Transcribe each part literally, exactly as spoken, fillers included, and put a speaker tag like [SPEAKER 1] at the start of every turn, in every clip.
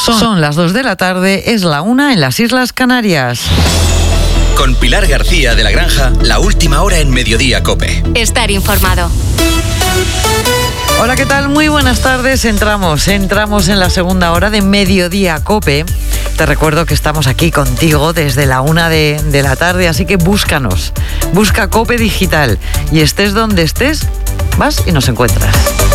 [SPEAKER 1] Son, Son las dos de la tarde, es la una en las Islas Canarias.
[SPEAKER 2] Con Pilar García de la Granja, la última hora en Mediodía COPE.
[SPEAKER 3] Estar informado.
[SPEAKER 1] Hola, ¿qué tal? Muy buenas tardes. Entramos, entramos en la segunda hora de Mediodía COPE. Te recuerdo que estamos aquí contigo desde la una de, de la tarde, así que búscanos. Busca COPE Digital y estés donde estés, vas y nos encuentras.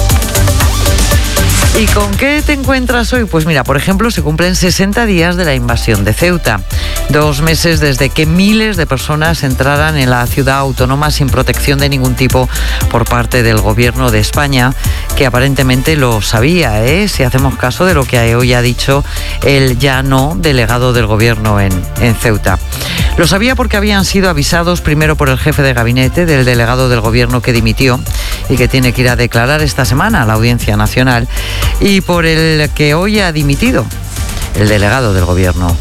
[SPEAKER 1] ¿Y con qué te encuentras hoy? Pues mira, por ejemplo, se cumplen sesenta días de la invasión de Ceuta. Dos meses desde que miles de personas entraran en la ciudad autónoma sin protección de ningún tipo por parte del gobierno de España, que aparentemente lo sabía, ¿eh? Si hacemos caso de lo que hoy ha dicho el ya no delegado del gobierno en, en Ceuta. Lo sabía porque habían sido avisados primero por el jefe de gabinete del delegado del gobierno que dimitió y que tiene que ir a declarar esta semana a la Audiencia Nacional, y por el que hoy ha dimitido el delegado del gobierno.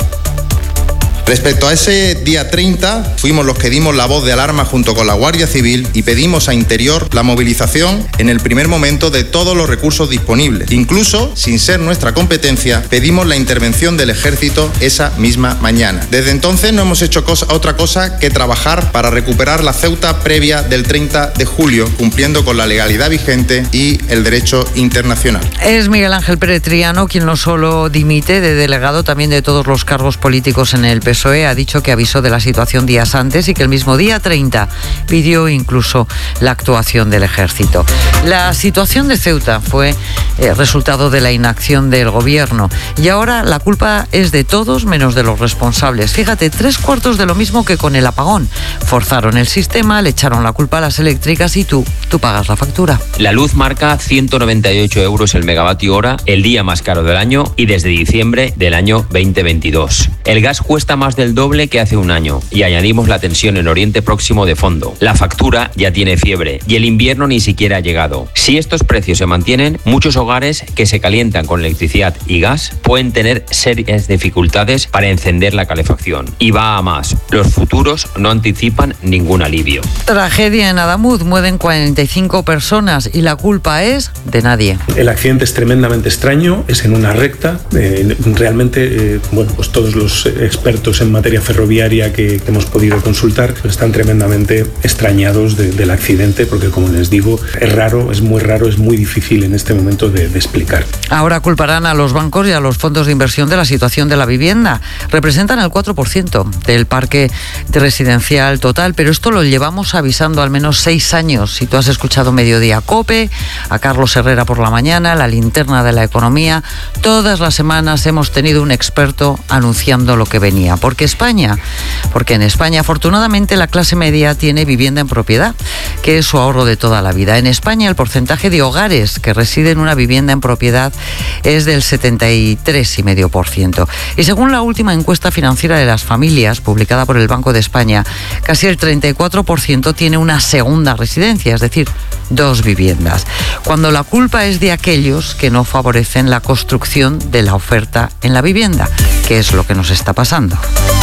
[SPEAKER 4] Respecto a ese día treinta, fuimos los que dimos la voz de alarma junto con la Guardia Civil y pedimos a Interior la movilización en el primer momento de todos los recursos disponibles. Incluso, sin ser nuestra competencia, pedimos la intervención del Ejército esa misma mañana. Desde entonces no hemos hecho cosa, otra cosa que trabajar para recuperar la Ceuta previa del treinta de julio, cumpliendo con la legalidad vigente y el derecho internacional.
[SPEAKER 1] Es Miguel Ángel Pérez Triano quien no solo dimite de delegado, también de todos los cargos políticos en el P S O E. Ha dicho que avisó de la situación días antes y que el mismo día treinta pidió incluso la actuación del Ejército. La situación de Ceuta fue eh, resultado de la inacción del gobierno y ahora la culpa es de todos menos de los responsables. Fíjate, tres cuartos de lo mismo que con el apagón. Forzaron el sistema, le echaron la culpa a las eléctricas y tú, tú pagas la factura.
[SPEAKER 5] La luz marca ciento noventa y ocho euros el megavatio hora, el día más caro del año y desde diciembre del año veinte veintidós. El gas cuesta más del doble que hace un año y añadimos la tensión en Oriente Próximo de fondo. La factura ya tiene fiebre y el invierno ni siquiera ha llegado. Si estos precios se mantienen, muchos hogares que se calientan con electricidad y gas pueden tener serias dificultades para encender la calefacción. Y va a más, los futuros no anticipan ningún alivio.
[SPEAKER 1] Tragedia en Adamuz, mueren cuarenta y cinco personas y la culpa es de nadie.
[SPEAKER 6] El accidente es tremendamente extraño, es en una recta, eh, realmente, eh, bueno, pues todos los expertos en materia ferroviaria que, que hemos podido consultar pues están tremendamente extrañados de, del accidente, porque como les digo, es raro, es muy raro, es muy difícil en este momento de, de explicar.
[SPEAKER 1] Ahora culparán a los bancos y a los fondos de inversión de la situación de la vivienda. Representan el cuatro por ciento del parque residencial total, pero esto lo llevamos avisando al menos seis años. Si tú has escuchado Mediodía COPE, a Carlos Herrera por la mañana, la linterna de la economía, todas las semanas hemos tenido un experto anunciando lo que venía. Porque España, porque en España afortunadamente la clase media tiene vivienda en propiedad, que es su ahorro de toda la vida. En España el porcentaje de hogares que residen en una vivienda en propiedad es del setenta y tres coma cinco por ciento. Y según la última encuesta financiera de las familias, publicada por el Banco de España, casi el treinta y cuatro por ciento tiene una segunda residencia, es decir, dos viviendas. Cuando la culpa es de aquellos que no favorecen la construcción de la oferta en la vivienda, que es lo que nos está pasando.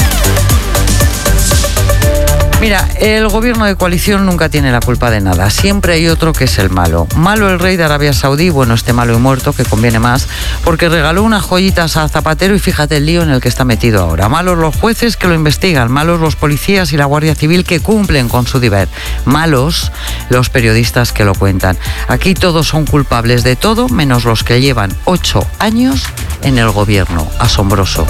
[SPEAKER 1] Mira, el gobierno de coalición nunca tiene la culpa de nada. Siempre hay otro que es el malo. Malo el rey de Arabia Saudí, bueno, este malo y muerto, que conviene más, porque regaló unas joyitas a Zapatero y fíjate el lío en el que está metido ahora. Malos los jueces que lo investigan, malos los policías y la Guardia Civil que cumplen con su deber, malos los periodistas que lo cuentan. Aquí todos son culpables de todo, menos los que llevan ocho años en el gobierno. Asombroso.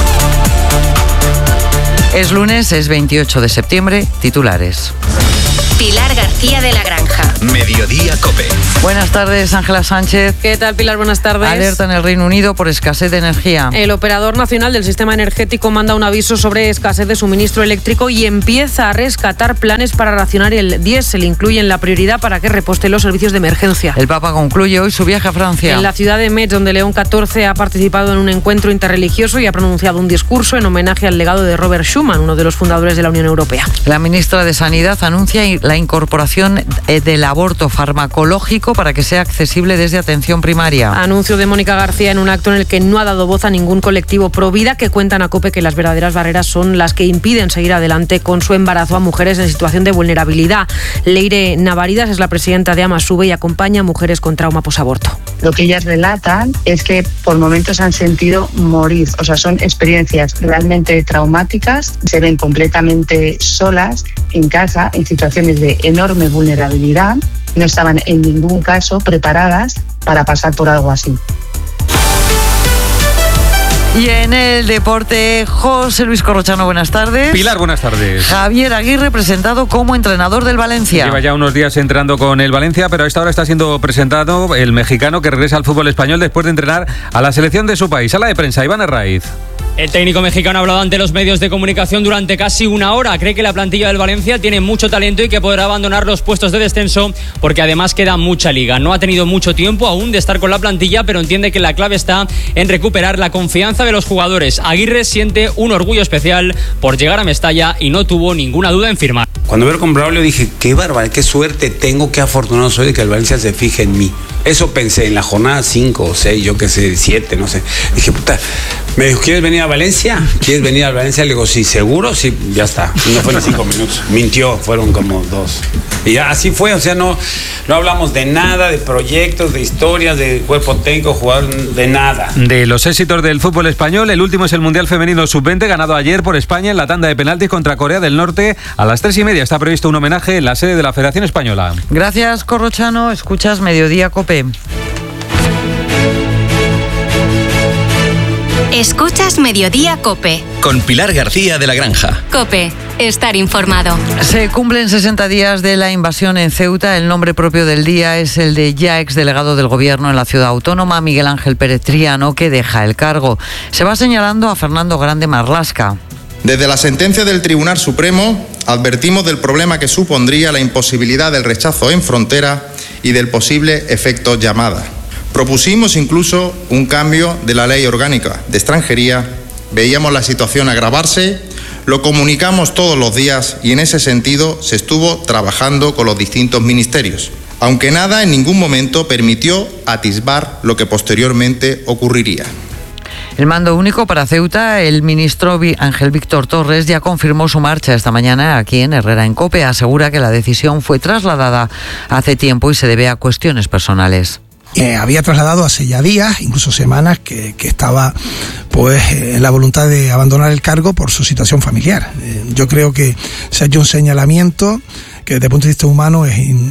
[SPEAKER 1] Es lunes, es veintiocho de septiembre, titulares.
[SPEAKER 3] Pilar García de la Granja.
[SPEAKER 2] Mediodía COPE.
[SPEAKER 1] Buenas tardes, Ángela Sánchez.
[SPEAKER 7] ¿Qué tal, Pilar? Buenas tardes.
[SPEAKER 1] Alerta en el Reino Unido por escasez de energía.
[SPEAKER 7] El operador nacional del sistema energético manda un aviso sobre escasez de suministro eléctrico y empieza a rescatar planes para racionar el diésel. Incluyen la prioridad para que reposten los servicios de emergencia.
[SPEAKER 1] El Papa concluye hoy su viaje a Francia.
[SPEAKER 7] En la ciudad de Metz, donde León catorce ha participado en un encuentro interreligioso y ha pronunciado un discurso en homenaje al legado de Robert Schuman, uno de los fundadores de la Unión Europea.
[SPEAKER 1] La ministra de Sanidad anuncia la incorporación eh, del aborto farmacológico para que sea accesible desde atención primaria.
[SPEAKER 7] Anuncio de Mónica García en un acto en el que no ha dado voz a ningún colectivo pro vida, que cuentan a COPE que las verdaderas barreras son las que impiden seguir adelante con su embarazo a mujeres en situación de vulnerabilidad. Leire Navaridas es la presidenta de Amasube y acompaña a mujeres con trauma posaborto.
[SPEAKER 8] Lo que ellas relatan es que por momentos han sentido morir, o sea, son experiencias realmente traumáticas, se ven completamente solas en casa, en situaciones de enorme vulnerabilidad, no estaban en ningún caso preparadas para pasar por algo así.
[SPEAKER 1] Y en el deporte, José Luis Corrochano, buenas tardes.
[SPEAKER 9] Pilar, buenas tardes.
[SPEAKER 1] Javier Aguirre, presentado como entrenador del Valencia.
[SPEAKER 9] Lleva ya unos días entrenando con el Valencia, pero a esta hora está siendo presentado el mexicano que regresa al fútbol español después de entrenar a la selección de su país. Sala de prensa, Iván Herraiz.
[SPEAKER 10] El técnico mexicano ha hablado ante los medios de comunicación durante casi una hora. Cree que la plantilla del Valencia tiene mucho talento y que podrá abandonar los puestos de descenso porque además queda mucha liga. No ha tenido mucho tiempo aún de estar con la plantilla, pero entiende que la clave está en recuperar la confianza de los jugadores. Aguirre siente un orgullo especial por llegar a Mestalla y no tuvo ninguna duda en firmar.
[SPEAKER 11] Cuando veo con Braulio dije, qué bárbaro, qué suerte tengo, qué afortunado soy de que el Valencia se fije en mí. Eso pensé en la jornada cinco o seis, yo qué sé, siete, no sé. Dije, puta, me dijo, ¿quieres venir a Valencia? ¿Quieres venir a Valencia? Le digo, sí, seguro, sí, ya está. No fue ni cinco minutos. Mintió, fueron como dos. Y ya, así fue, o sea, no, no hablamos de nada, de proyectos, de historias, de cuerpo técnico, jugador, de nada.
[SPEAKER 9] De los éxitos del fútbol español, el último es el Mundial Femenino sub veinte, ganado ayer por España en la tanda de penaltis contra Corea del Norte. A las tres y media está previsto un homenaje en la sede de la Federación Española.
[SPEAKER 1] Gracias, Corrochano. Escuchas Mediodía COPE.
[SPEAKER 3] Escuchas Mediodía COPE.
[SPEAKER 2] Con Pilar García de la Granja.
[SPEAKER 3] COPE. Estar informado.
[SPEAKER 1] Se cumplen sesenta días de la invasión en Ceuta. El nombre propio del día es el de ya exdelegado del Gobierno en la ciudad autónoma, Miguel Ángel Pérez Triano, que deja el cargo. Se va señalando a Fernando Grande Marlaska.
[SPEAKER 4] Desde la sentencia del Tribunal Supremo advertimos del problema que supondría la imposibilidad del rechazo en frontera y del posible efecto llamada. Propusimos incluso un cambio de la ley orgánica de extranjería, veíamos la situación agravarse, lo comunicamos todos los días y en ese sentido se estuvo trabajando con los distintos ministerios, aunque nada en ningún momento permitió atisbar lo que posteriormente ocurriría.
[SPEAKER 1] El mando único para Ceuta, el ministro Ángel Víctor Torres ya confirmó su marcha esta mañana aquí en Herrera en COPE. Asegura que la decisión fue trasladada hace tiempo y se debe a cuestiones personales.
[SPEAKER 12] Eh, había trasladado hace ya días, incluso semanas, que, que estaba pues en la voluntad de abandonar el cargo por su situación familiar. Eh, yo creo que se ha hecho un señalamiento que desde el punto de vista humano es in,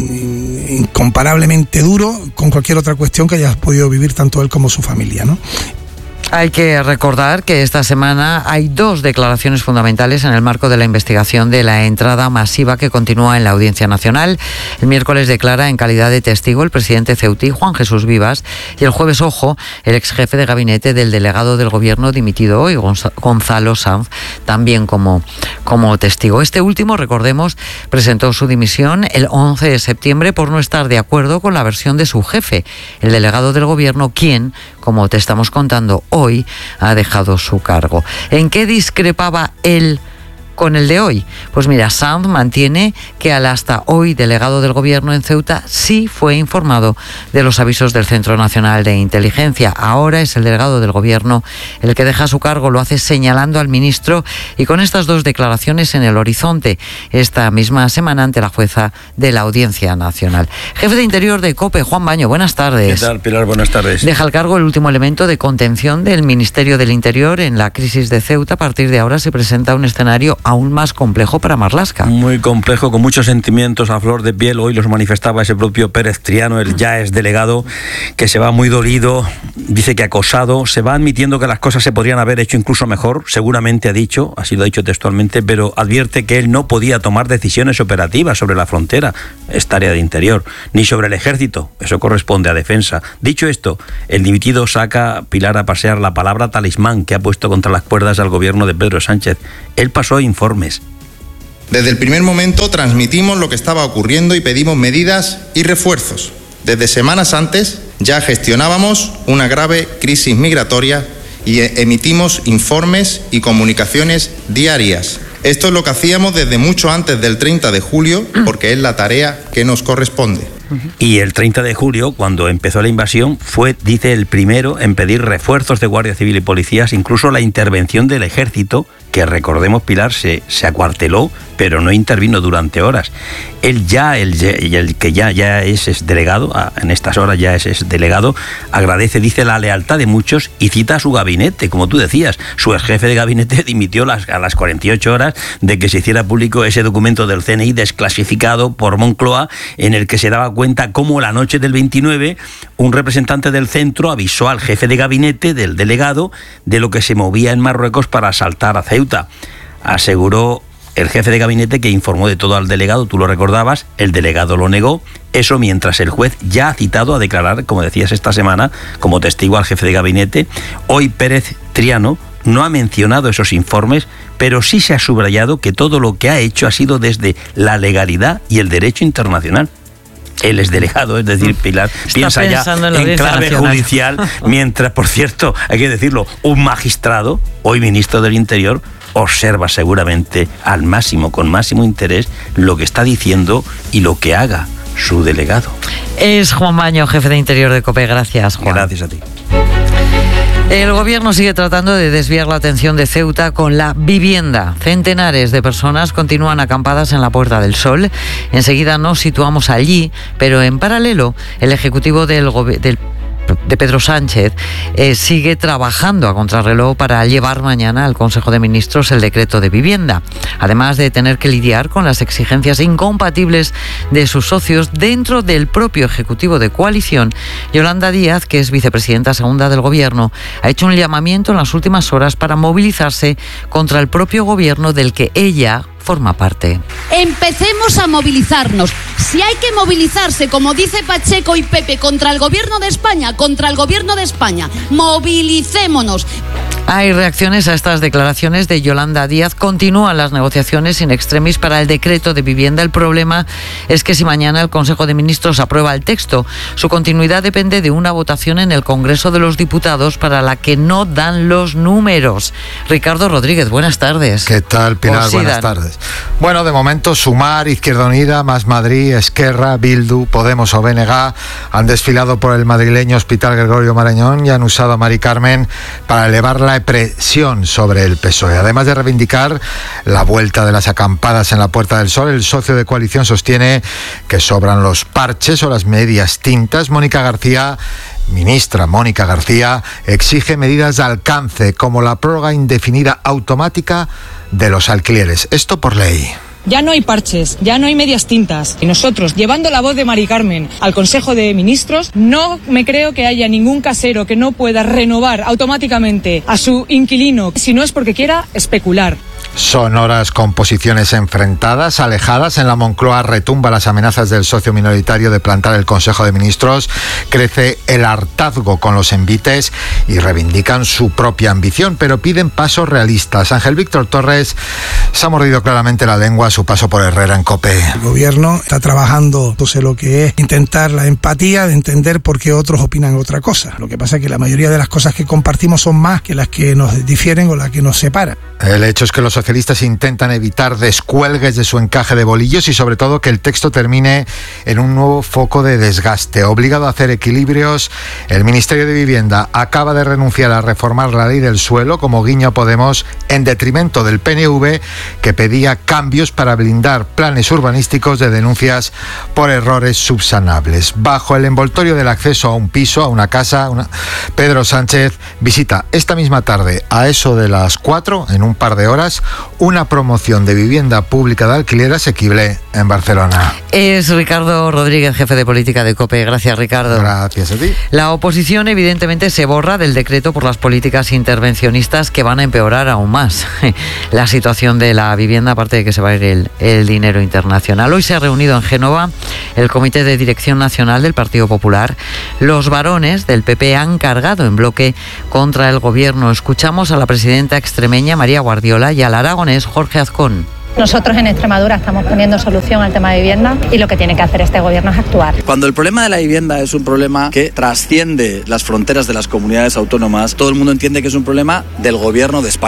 [SPEAKER 12] in, incomparablemente duro con cualquier otra cuestión que haya podido vivir tanto él como su familia, ¿no?
[SPEAKER 1] Hay que recordar que esta semana hay dos declaraciones fundamentales en el marco de la investigación de la entrada masiva que continúa en la Audiencia Nacional. El miércoles declara en calidad de testigo el presidente ceutí, Juan Jesús Vivas, y el jueves, ojo, el ex jefe de gabinete del delegado del Gobierno dimitido hoy, Gonzalo Sanz, también como, como testigo. Este último, recordemos, presentó su dimisión el once de septiembre por no estar de acuerdo con la versión de su jefe, el delegado del Gobierno, quien, como te estamos contando hoy, hoy ha dejado su cargo. ¿En qué discrepaba él con el de hoy? Pues mira, Sanz mantiene que al hasta hoy delegado del Gobierno en Ceuta sí fue informado de los avisos del Centro Nacional de Inteligencia. Ahora es el delegado del Gobierno el que deja su cargo, lo hace señalando al ministro y con estas dos declaraciones en el horizonte esta misma semana ante la jueza de la Audiencia Nacional. Jefe de Interior de COPE, Juan Baño, buenas tardes.
[SPEAKER 13] ¿Qué tal, Pilar? Buenas tardes.
[SPEAKER 1] Deja el cargo el último elemento de contención del Ministerio del Interior en la crisis de Ceuta. A partir de ahora se presenta un escenario aún más complejo para Marlaska.
[SPEAKER 13] Muy complejo, con muchos sentimientos a flor de piel. Hoy los manifestaba ese propio Pérez Triano, el ya es delegado, que se va muy dolido, dice que acosado, se va admitiendo que las cosas se podrían haber hecho incluso mejor, seguramente ha dicho, así lo ha dicho textualmente, pero advierte que él no podía tomar decisiones operativas sobre la frontera, es tarea de Interior, ni sobre el ejército, eso corresponde a Defensa. Dicho esto, el dimitido saca, Pilar, a pasear la palabra talismán que ha puesto contra las cuerdas al gobierno de Pedro Sánchez. Él pasó informes.
[SPEAKER 4] Desde el primer momento transmitimos lo que estaba ocurriendo y pedimos medidas y refuerzos. Desde semanas antes ya gestionábamos una grave crisis migratoria y emitimos informes y comunicaciones diarias Esto es lo que hacíamos desde mucho antes del treinta de julio, porque es la tarea que nos corresponde.
[SPEAKER 13] Y el treinta de julio, cuando empezó la invasión, fue, dice, el primero en pedir refuerzos de Guardia Civil y policías, incluso la intervención del Ejército, que recordemos, Pilar, se, se acuarteló, pero no intervino durante horas. Él ya, el, el que ya, ya es, es delegado, en estas horas ya es, es delegado, agradece, dice, la lealtad de muchos y cita a su gabinete, como tú decías. Su ex jefe de gabinete dimitió las, a las cuarenta y ocho horas de que se hiciera público ese documento del C N I desclasificado por Moncloa, en el que se daba cuenta cómo la noche del veintinueve un representante del centro avisó al jefe de gabinete del delegado de lo que se movía en Marruecos para asaltar a Ceuta. Aseguró el jefe de gabinete que informó de todo al delegado, tú lo recordabas, el delegado lo negó, eso mientras el juez ya ha citado a declarar, como decías esta semana, como testigo al jefe de gabinete. Hoy Pérez Triano no ha mencionado esos informes, pero sí se ha subrayado que todo lo que ha hecho ha sido desde la legalidad y el derecho internacional. Él es delegado, es decir, Pilar Está piensa ya en, en clave nacional. judicial, mientras, por cierto, hay que decirlo, un magistrado, hoy ministro del Interior, observa seguramente al máximo, con máximo interés, lo que está diciendo y lo que haga su delegado.
[SPEAKER 1] Es Juan Baño, jefe de Interior de COPE. Gracias, Juan.
[SPEAKER 13] Gracias a ti.
[SPEAKER 1] El gobierno sigue tratando de desviar la atención de Ceuta con la vivienda. Centenares de personas continúan acampadas en la Puerta del Sol. Enseguida nos situamos allí, pero en paralelo, el Ejecutivo del, del de Pedro Sánchez eh, sigue trabajando a contrarreloj para llevar mañana al Consejo de Ministros el decreto de vivienda, además de tener que lidiar con las exigencias incompatibles de sus socios dentro del propio Ejecutivo de coalición. Yolanda Díaz, que es vicepresidenta segunda del Gobierno, ha hecho un llamamiento en las últimas horas para movilizarse contra el propio Gobierno del que ella forma parte.
[SPEAKER 14] Empecemos a movilizarnos. Si hay que movilizarse, como dice Pacheco y Pepe, contra el Gobierno de España, contra el Gobierno de España, movilicémonos.
[SPEAKER 1] Hay reacciones a estas declaraciones de Yolanda Díaz. Continúan las negociaciones in extremis para el decreto de vivienda. El problema es que si mañana el Consejo de Ministros aprueba el texto, su continuidad depende de una votación en el Congreso de los Diputados para la que no dan los números. Ricardo Rodríguez, buenas tardes.
[SPEAKER 15] ¿Qué tal, Pilar? Buenas tardes. Bueno, de momento Sumar, Izquierda Unida, Más Madrid, Esquerra, Bildu, Podemos o B N G han desfilado por el madrileño Hospital Gregorio Marañón y han usado a Mari Carmen para elevar la presión sobre el P S O E. Además de reivindicar la vuelta de las acampadas en la Puerta del Sol, el socio de coalición sostiene que sobran los parches o las medias tintas. Mónica García, ministra Mónica García, exige medidas de alcance como la prórroga indefinida automática de los alquileres. Esto por ley.
[SPEAKER 16] Ya no hay parches, ya no hay medias tintas. Y nosotros, llevando la voz de Mari Carmen al Consejo de Ministros, no me creo que haya ningún casero que no pueda renovar automáticamente a su inquilino si no es porque quiera especular.
[SPEAKER 15] Son horas con posiciones enfrentadas, alejadas. En la Moncloa retumba las amenazas del socio minoritario de plantar el Consejo de Ministros. Crece el hartazgo con los envites y reivindican su propia ambición, pero piden pasos realistas. Ángel Víctor Torres se ha mordido claramente la lengua a su paso por Herrera en COPE.
[SPEAKER 12] El gobierno está trabajando, no sé lo que es, intentar la empatía de entender por qué otros opinan otra cosa. Lo que pasa es que la mayoría de las cosas que compartimos son más que las que nos difieren o las que nos separan.
[SPEAKER 15] El hecho es que los socialistas intentan evitar descuelgues de su encaje de bolillos y sobre todo que el texto termine en un nuevo foco de desgaste. Obligado a hacer equilibrios, el Ministerio de Vivienda acaba de renunciar a reformar la ley del suelo como guiño a Podemos en detrimento del P N V, que pedía cambios para blindar planes urbanísticos de denuncias por errores subsanables. Bajo el envoltorio del acceso a un piso, a una casa, una... Pedro Sánchez visita esta misma tarde, a eso de las cuatro, en un Un par de horas, una promoción de vivienda pública de alquiler asequible en Barcelona.
[SPEAKER 1] Es Ricardo Rodríguez, jefe de política de COPE. Gracias, Ricardo.
[SPEAKER 15] Gracias a ti.
[SPEAKER 1] La oposición evidentemente se borra del decreto por las políticas intervencionistas que van a empeorar aún más la situación de la vivienda, aparte de que se va a ir el, el dinero internacional. Hoy se ha reunido en Génova el Comité de Dirección Nacional del Partido Popular. Los varones del P P han cargado en bloque contra el gobierno. Escuchamos a la presidenta extremeña María Guardiola y al aragonés Jorge Azcón.
[SPEAKER 17] Nosotros en Extremadura estamos poniendo solución al tema de vivienda y lo que tiene que hacer este gobierno es actuar.
[SPEAKER 18] Cuando el problema de la vivienda es un problema que trasciende las fronteras de las comunidades autónomas, todo el mundo entiende que es un problema del gobierno de España.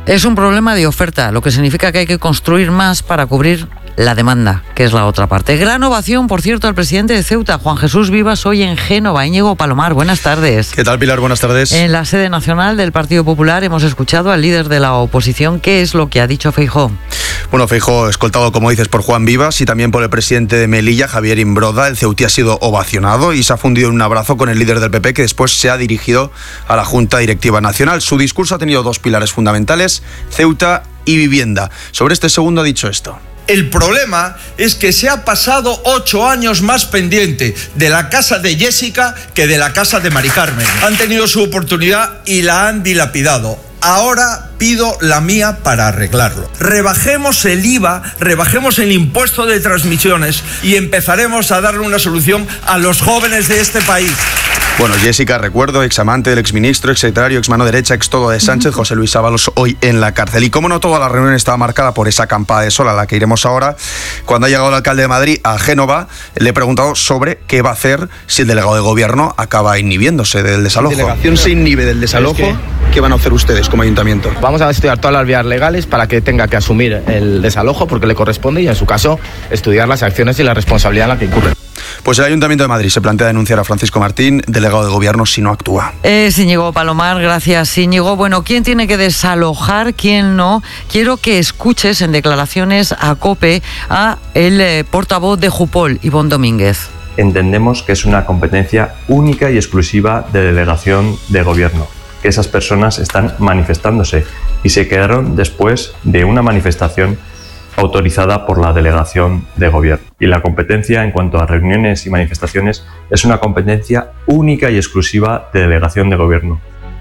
[SPEAKER 1] Es un problema de oferta, lo que significa que hay que construir más para cubrir la demanda, que es la otra parte. Gran ovación, por cierto, al presidente de Ceuta, Juan Jesús Vivas, hoy en Génova. Íñigo Palomar, buenas tardes.
[SPEAKER 19] ¿Qué tal, Pilar? Buenas tardes.
[SPEAKER 1] En la sede nacional del Partido Popular hemos escuchado al líder de la oposición. ¿Qué es lo que ha dicho Feijóo?
[SPEAKER 19] Bueno, Feijóo, escoltado, como dices, por Juan Vivas y también por el presidente de Melilla, Javier Imbroda. El ceutí ha sido ovacionado y se ha fundido en un abrazo con el líder del P P, que después se ha dirigido a la Junta Directiva Nacional. Su discurso ha tenido dos pilares fundamentales: Ceuta y vivienda. Sobre este segundo ha dicho esto.
[SPEAKER 20] El problema es que se ha pasado ocho años más pendiente de la casa de Jessica que de la casa de Mari Carmen. Han tenido su oportunidad y la han dilapidado. Ahora pido la mía para arreglarlo. Rebajemos el I V A, rebajemos el impuesto de transmisiones y empezaremos a darle una solución a los jóvenes de este país.
[SPEAKER 19] Bueno, Jessica, recuerdo, examante del exministro, exsecretario, exmano derecha, ex todo de Sánchez, José Luis Ábalos, hoy en la cárcel. Y como no, toda la reunión estaba marcada por esa acampada de sol a la que iremos ahora. Cuando ha llegado el alcalde de Madrid a Génova, le he preguntado sobre qué va a hacer si el delegado de gobierno acaba inhibiéndose del desalojo.
[SPEAKER 21] Si la delegación se inhibe del desalojo,
[SPEAKER 19] ¿qué? ¿Qué van a hacer ustedes como ayuntamiento?
[SPEAKER 21] Vamos a estudiar todas las vías legales para que tenga que asumir el desalojo porque le corresponde y, en su caso, estudiar las acciones y la responsabilidad en la que incurre.
[SPEAKER 19] Pues el Ayuntamiento de Madrid se plantea denunciar a Francisco Martín, delegado de gobierno, si no actúa.
[SPEAKER 1] Es Íñigo Palomar, gracias Íñigo. Bueno, ¿quién tiene que desalojar, quién no? Quiero que escuches en declaraciones a COPE a el eh, portavoz de Jupol, Ivonne Domínguez.
[SPEAKER 22] Entendemos que es una competencia única y exclusiva de delegación de gobierno, que esas personas están manifestándose y se quedaron después de una manifestación autorizada por la delegación de gobierno. Y la competencia en cuanto a reuniones y manifestaciones es una competencia única y exclusiva de delegación de gobierno.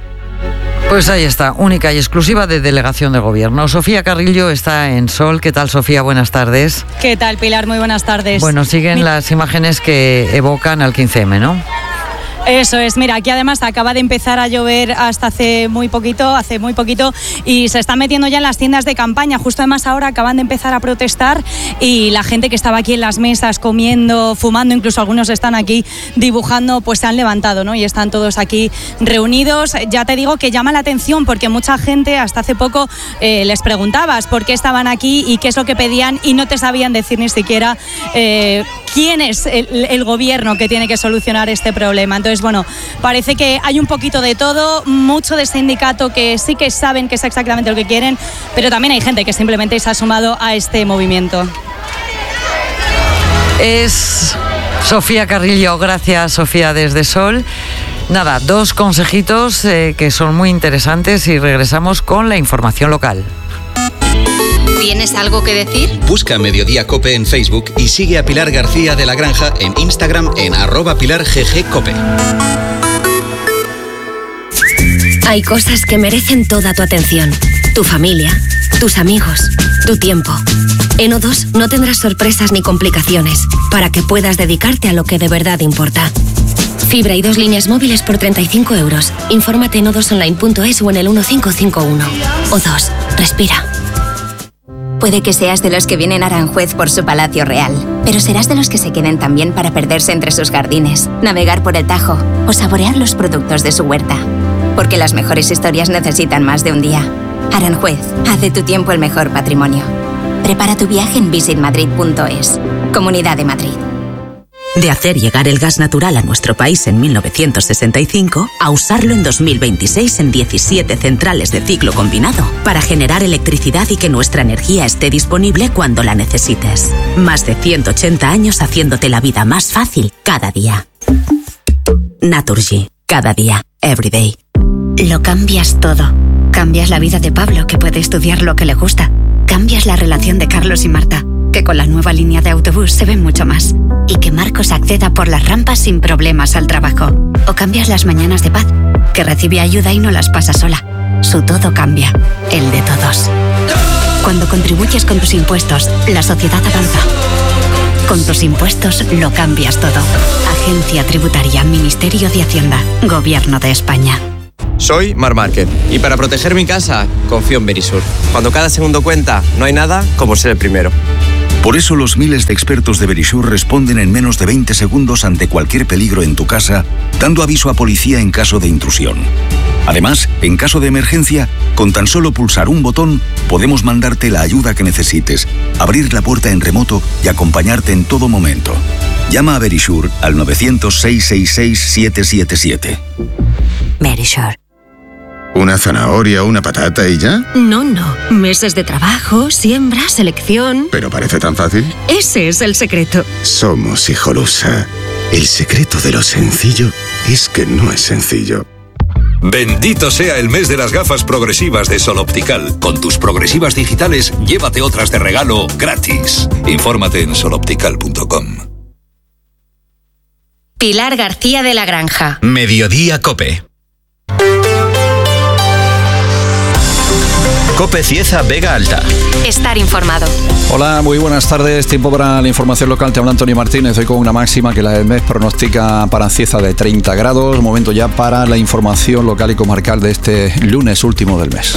[SPEAKER 1] Pues ahí está, única y exclusiva de delegación de gobierno. Sofía Carrillo está en Sol. ¿Qué tal, Sofía? Buenas tardes.
[SPEAKER 23] ¿Qué tal, Pilar? Muy buenas tardes.
[SPEAKER 1] Bueno, siguen
[SPEAKER 23] Mi...
[SPEAKER 1] las imágenes que evocan al quince eme, ¿no?
[SPEAKER 23] Eso es, mira, aquí además acaba de empezar a llover hasta hace muy poquito, hace muy poquito, y se están metiendo ya en las tiendas de campaña. Justo además ahora acaban de empezar a protestar y la gente que estaba aquí en las mesas comiendo, fumando, incluso algunos están aquí dibujando, pues se han levantado, ¿no? Y están todos aquí reunidos. Ya te digo que llama la atención porque mucha gente hasta hace poco eh, les preguntabas por qué estaban aquí y qué es lo que pedían y no te sabían decir ni siquiera eh, quién es el, el gobierno que tiene que solucionar este problema. Entonces, bueno, parece que hay un poquito de todo, mucho de sindicato que sí que saben que es exactamente lo que quieren, pero también hay gente que simplemente se ha sumado a este movimiento.
[SPEAKER 1] Es Sofía Carrillo, gracias Sofía desde Sol. Nada, dos consejitos eh, que son muy interesantes y regresamos con la información local.
[SPEAKER 3] ¿Tienes algo que decir?
[SPEAKER 2] Busca Mediodía Cope en Facebook y sigue a Pilar García de la Granja en Instagram en arroba Pilar G G Cope.
[SPEAKER 24] Hay cosas que merecen toda tu atención. Tu familia, tus amigos, tu tiempo. En O dos no tendrás sorpresas ni complicaciones para que puedas dedicarte a lo que de verdad importa. Fibra y dos líneas móviles por treinta y cinco euros. Infórmate en o dos online punto es o en el uno cinco cinco uno. O dos, respira.
[SPEAKER 25] Puede que seas de los que vienen a Aranjuez por su Palacio Real, pero serás de los que se queden también para perderse entre sus jardines, navegar por el Tajo o saborear los productos de su huerta. Porque las mejores historias necesitan más de un día. Aranjuez, haz de tu tiempo el mejor patrimonio. Prepara tu viaje en visit madrid punto es. Comunidad de Madrid.
[SPEAKER 26] De hacer llegar el gas natural a nuestro país en mil novecientos sesenta y cinco a usarlo en dos mil veintiséis en diecisiete centrales de ciclo combinado para generar electricidad y que nuestra energía esté disponible cuando la necesites. Más de ciento ochenta años haciéndote la vida más fácil cada día. Naturgy. Cada día. Everyday.
[SPEAKER 25] Lo cambias todo. Cambias la vida de Pablo, que puede estudiar lo que le gusta. Cambias la relación de Carlos y Marta, que con la nueva línea de autobús se ven mucho más. Y que Marcos acceda por las rampas sin problemas al trabajo. O cambias las mañanas de Paz, que recibe ayuda y no las pasa sola. Su todo cambia, el de todos. Cuando contribuyes con tus impuestos, la sociedad avanza. Con tus impuestos lo cambias todo. Agencia Tributaria, Ministerio de Hacienda, Gobierno de España.
[SPEAKER 27] Soy Mar Márquez y para proteger mi casa confío en Berisur. Cuando cada segundo cuenta, no hay nada como ser el primero.
[SPEAKER 5] Por eso los miles de expertos de Verisure responden en menos de veinte segundos ante cualquier peligro en tu casa, dando aviso a policía en caso de intrusión. Además, en caso de emergencia, con tan solo pulsar un botón, podemos mandarte la ayuda que necesites, abrir la puerta en remoto y acompañarte en todo momento. Llama a Verisure al nueve cero cero, seis seis seis, siete siete siete.
[SPEAKER 24] Verisure.
[SPEAKER 6] ¿Una zanahoria, una patata y ya?
[SPEAKER 24] No, no. Meses de trabajo, siembra, selección.
[SPEAKER 6] ¿Pero parece tan fácil?
[SPEAKER 24] Ese es el secreto.
[SPEAKER 6] Somos Hijolusa. El secreto de lo sencillo es que no es sencillo.
[SPEAKER 7] Bendito sea el mes de las gafas progresivas de Sol Optical. Con tus progresivas digitales, llévate otras de regalo gratis. Infórmate en sol optical punto com.
[SPEAKER 3] Pilar García de la Granja.
[SPEAKER 2] Mediodía Cope. Cope Cieza Vega Alta.
[SPEAKER 3] Estar informado.
[SPEAKER 8] Hola, muy buenas tardes. Tiempo para la información local. Te habla Antonio Martínez. Hoy con una máxima que la del mes pronostica para Cieza de treinta grados. Momento ya para la información local y comarcal de este lunes último del mes.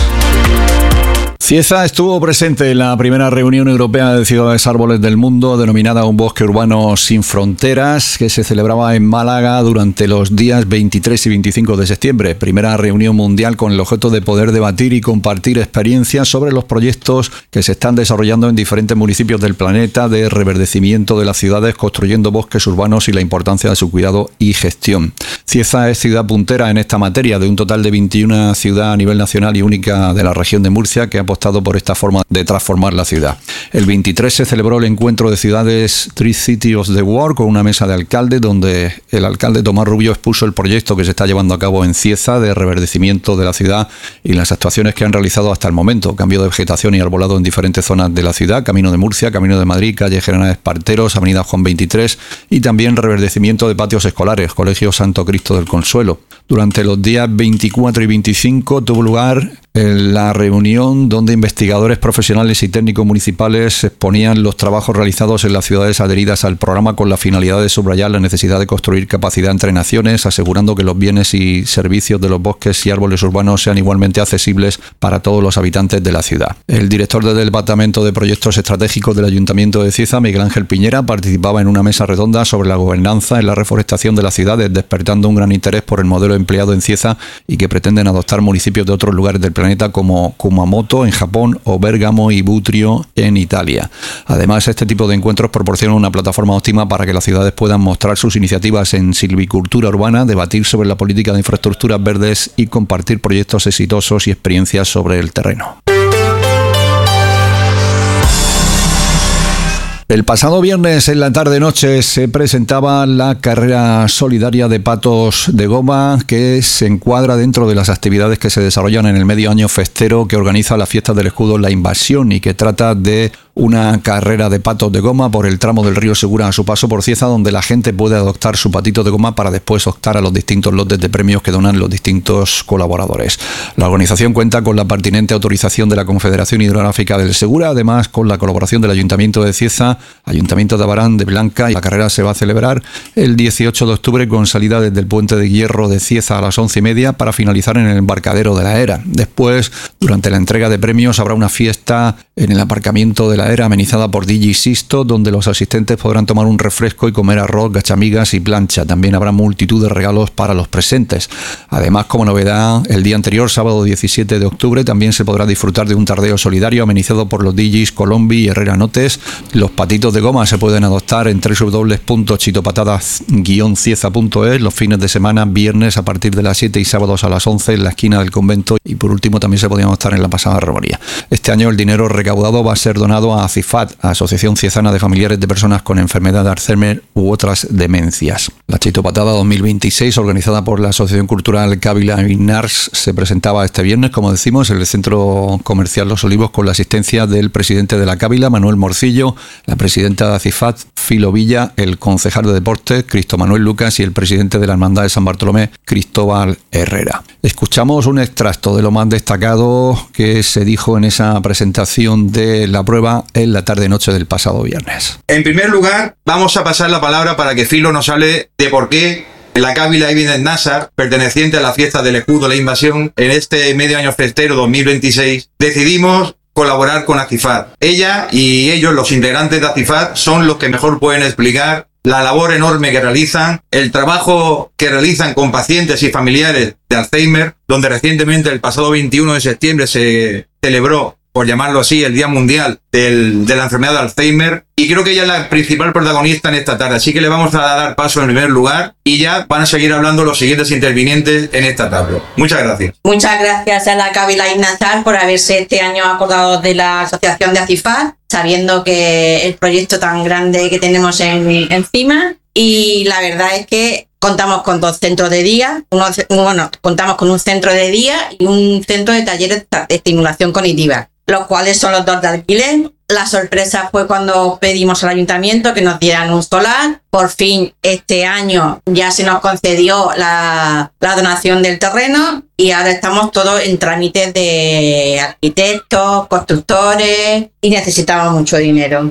[SPEAKER 8] Cieza estuvo presente en la primera reunión europea de ciudades árboles del mundo, denominada Un bosque urbano sin fronteras, que se celebraba en Málaga durante los días veintitrés y veinticinco de septiembre. Primera reunión mundial con el objeto de poder debatir y compartir experiencias sobre los proyectos que se están desarrollando en diferentes municipios del planeta de reverdecimiento de las ciudades, construyendo bosques urbanos y la importancia de su cuidado y gestión. Cieza es ciudad puntera en esta materia, de un total de veintiuna ciudades a nivel nacional y única de la región de Murcia, que ha apostado por esta forma de transformar la ciudad. El veintitrés se celebró el encuentro de ciudades Three Cities of the World con una mesa de alcaldes donde el alcalde Tomás Rubio expuso el proyecto que se está llevando a cabo en Cieza de reverdecimiento de la ciudad y las actuaciones que han realizado hasta el momento. Cambio de vegetación y arbolado en diferentes zonas de la ciudad, Camino de Murcia, Camino de Madrid, calle General Esparteros, Avenida Juan veintitrés y también reverdecimiento de patios escolares, Colegio Santo Cristo del Consuelo. Durante los días veinticuatro y veinticinco tuvo lugar la reunión donde investigadores profesionales y técnicos municipales exponían los trabajos realizados en las ciudades adheridas al programa con la finalidad de subrayar la necesidad de construir capacidad entre naciones, asegurando que los bienes y servicios de los bosques y árboles urbanos sean igualmente accesibles para todos los habitantes de la ciudad. El director del Departamento de Proyectos Estratégicos del Ayuntamiento de Cieza, Miguel Ángel Piñera, participaba en una mesa redonda sobre la gobernanza en la reforestación de las ciudades, despertando un gran interés por el modelo empleado en Cieza y que pretenden adoptar municipios de otros lugares del planeta como Kumamoto en Japón o Bérgamo y Butrio en Italia. Además, este tipo de encuentros proporcionan una plataforma óptima para que las ciudades puedan mostrar sus iniciativas en silvicultura urbana, debatir sobre la política de infraestructuras verdes y compartir proyectos exitosos y experiencias sobre el terreno. El pasado viernes en la tarde-noche se presentaba la carrera solidaria de patos de goma, que se encuadra dentro de las actividades que se desarrollan en el medio año festero que organiza la Fiesta del Escudo La Invasión y que trata de una carrera de patos de goma por el tramo del río Segura a su paso por Cieza, donde la gente puede adoptar su patito de goma para después optar a los distintos lotes de premios que donan los distintos colaboradores. La organización cuenta con la pertinente autorización de la Confederación Hidrográfica del Segura, además con la colaboración del Ayuntamiento de Cieza, Ayuntamiento de Abarán de Blanca, y la carrera se va a celebrar el dieciocho de octubre con salida desde el Puente de Hierro de Cieza a las once y media para finalizar en el embarcadero de la Era. Después, durante la entrega de premios, habrá una fiesta en el aparcamiento de la Era amenizada por D J Sisto, donde los asistentes podrán tomar un refresco y comer arroz, gachamigas y plancha. También habrá multitud de regalos para los presentes. Además, como novedad, el día anterior, sábado diecisiete de octubre, también se podrá disfrutar de un tardeo solidario amenizado por los D Js Colombi y Herrera Notes. Los patitos de goma se pueden adoptar en doble u doble u doble u punto chitopatadas guion cieza punto es los fines de semana, viernes a partir de las siete y sábados a las once en la esquina del convento, y por último también se podían adoptar en la pasada romería. Este año el dinero recaudado va a ser donado a ACIFAD, Asociación Ciezana de Familiares de Personas con Enfermedad de Alzheimer u otras demencias. La Chitopatada dos mil veintiséis, organizada por la Asociación Cultural Cávila y Nars, se presentaba este viernes, como decimos, en el Centro Comercial Los Olivos, con la asistencia del presidente de la Cávila, Manuel Morcillo, la presidenta de ACIFAD, Filo Villa, el concejal de Deportes, Cristo Manuel Lucas, y el presidente de la Hermandad de San Bartolomé, Cristóbal Herrera. Escuchamos un extracto de lo más destacado que se dijo en esa presentación de la prueba en la tarde-noche del pasado viernes.
[SPEAKER 9] En primer lugar, vamos a pasar la palabra para que Filo nos hable de por qué la Cávila Ibn Nassar, perteneciente a la Fiesta del Escudo La Invasión, en este medio año festero dos mil veintiséis, decidimos colaborar con Acifad. Ella y ellos, los integrantes de Acifad, son los que mejor pueden explicar la labor enorme que realizan, el trabajo que realizan con pacientes y familiares de Alzheimer, donde recientemente, el pasado veintiuno de septiembre, se celebró, por llamarlo así, el Día Mundial del, de la enfermedad de Alzheimer. Y creo que ella es la principal protagonista en esta tarde. Así que le vamos a dar paso en primer lugar y ya van a seguir hablando los siguientes intervinientes en esta tarde. Muchas gracias.
[SPEAKER 4] Muchas gracias a la Kabila Ignazar por haberse este año acordado de la asociación de Acifad, sabiendo que el proyecto tan grande que tenemos en, encima. Y la verdad es que contamos con dos centros de día, uno, bueno, contamos con un centro de día y un centro de talleres de estimulación cognitiva, los cuales son los dos de alquiler. La sorpresa fue cuando pedimos al ayuntamiento que nos dieran un solar. Por fin este año ya se nos concedió la, la donación del terreno y ahora estamos todos en trámites de arquitectos, constructores y necesitamos mucho dinero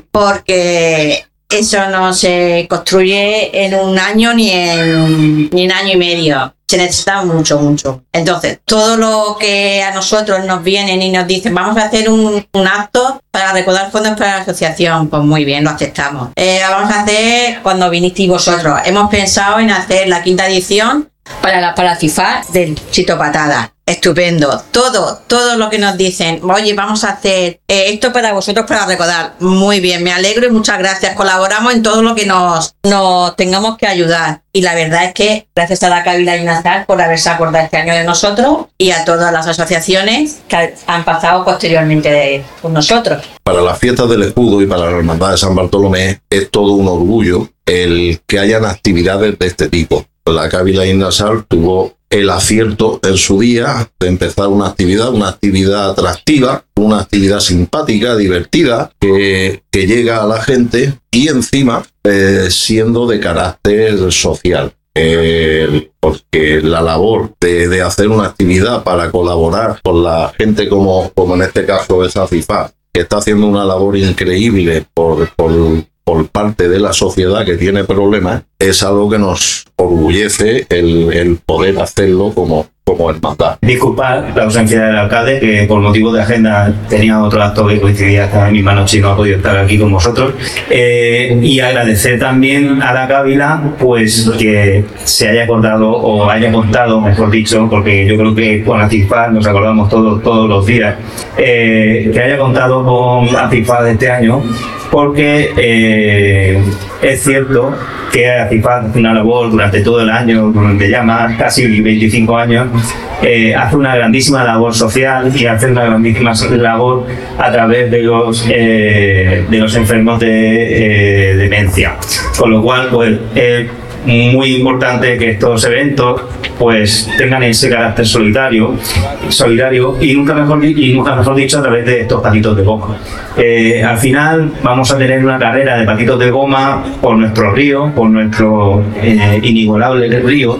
[SPEAKER 4] porque eso no se construye en un año ni en, ni en año y medio. Se necesita mucho, mucho. Entonces, todo lo que a nosotros nos vienen y nos dicen, vamos a hacer un, un acto para recaudar fondos para la asociación, pues muy bien, lo aceptamos. Eh, vamos a hacer cuando vinisteis vosotros. Hemos pensado en hacer la quinta edición para la para Acifad del Chito Patada. Estupendo. Todo, todo lo que nos dicen, oye, vamos a hacer eh, esto para vosotros para recaudar. Muy bien, me alegro y muchas gracias. Colaboramos en todo lo que nos, nos tengamos que ayudar. Y la verdad es que gracias a la Kabila Ignazar por haberse acordado este año de nosotros y a todas las asociaciones que han pasado posteriormente de, con nosotros.
[SPEAKER 10] Para las fiestas del escudo y para la hermandad de San Bartolomé es todo un orgullo el que hayan actividades de este tipo. La Kabila Ignazar tuvo el acierto en su día de empezar una actividad, una actividad atractiva, una actividad simpática, divertida, que, que llega a la gente y encima eh, siendo de carácter social. Eh, porque la labor de, de hacer una actividad para colaborar con la gente como, como en este caso es Acifad, que está haciendo una labor increíble por, por, por parte de la sociedad que tiene problemas, es algo que nos orgullece el, el poder hacerlo como, como hermandad.
[SPEAKER 11] Disculpar la ausencia del alcalde, que por motivo de agenda tenía otro acto que coincidía esta misma noche y no ha podido estar aquí con vosotros. Eh, y agradecer también a la Kabila pues que se haya acordado o haya contado, mejor dicho, porque yo creo que con Acifad nos acordamos todos, todos los días, eh, que haya contado con Acifad este año, porque eh, es cierto que Acifad hace una labor durante todo el año, durante ya más, casi veinticinco años, eh, hace una grandísima labor social y hace una grandísima labor a través de los, eh, de los enfermos de eh, demencia. Con lo cual, pues, es muy importante que estos eventos pues tengan ese carácter solidario, solidario y nunca mejor, y nunca mejor dicho a través de estos patitos de goma. Eh, al final vamos a tener una carrera de patitos de goma por nuestro río, por nuestro eh, inigualable río,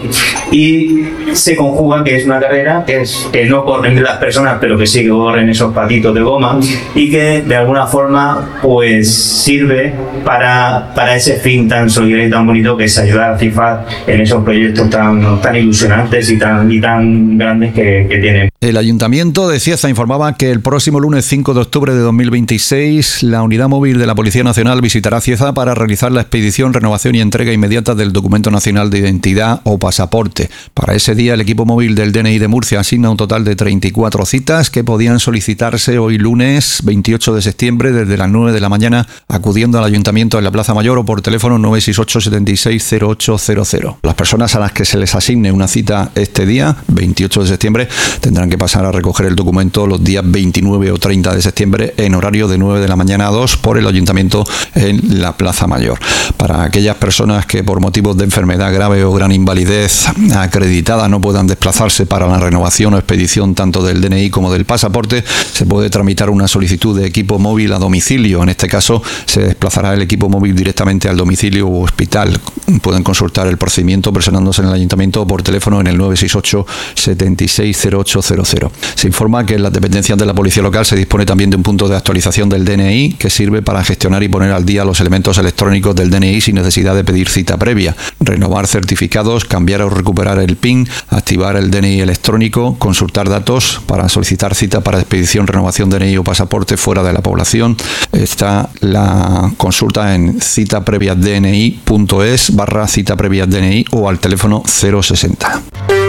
[SPEAKER 11] y se conjuga que es una carrera que, es, que no corren las personas, pero que sí que corren esos patitos de goma y que de alguna forma pues sirve para, para ese fin tan solidario y tan bonito que es ayudar a Acifad en esos proyectos tan, tan ilusionantes y tan, y tan grandes que, que tienen.
[SPEAKER 8] El Ayuntamiento de Cieza informaba que el próximo lunes cinco de octubre de dos mil veintiséis la unidad móvil de la Policía Nacional visitará Cieza para realizar la expedición, renovación y entrega inmediata del documento nacional de identidad o pasaporte. Para ese día el equipo móvil del D N I de Murcia asigna un total de treinta y cuatro citas que podían solicitarse hoy lunes veintiocho de septiembre desde las nueve de la mañana acudiendo al Ayuntamiento en la Plaza Mayor o por teléfono nueve seis ocho, siete seis cero ocho cero cero. Las personas a las que se les asigne una cita este día, veintiocho de septiembre, tendrán que pasar a recoger el documento los días veintinueve o treinta de septiembre en horario de nueve de la mañana a dos por el Ayuntamiento en la Plaza Mayor. Para aquellas personas que por motivos de enfermedad grave o gran invalidez acreditada no puedan desplazarse para la renovación o expedición tanto del D N I como del pasaporte, se puede tramitar una solicitud de equipo móvil a domicilio. En este caso se desplazará el equipo móvil directamente al domicilio o hospital. Pueden consultar el procedimiento personándose en el Ayuntamiento o por teléfono en el nueve seis ocho, siete seis cero ocho cero cero. Se informa que en las dependencias de la Policía Local se dispone también de un punto de actualización del D N I que sirve para gestionar y poner al día los elementos electrónicos del D N I sin necesidad de pedir cita previa, renovar certificados, cambiar o recuperar el P I N, activar el D N I electrónico, consultar datos para solicitar cita para expedición, renovación de D N I o pasaporte fuera de la población. Está la consulta en citapreviadni punto es barra citapreviadni o al teléfono cero sesenta.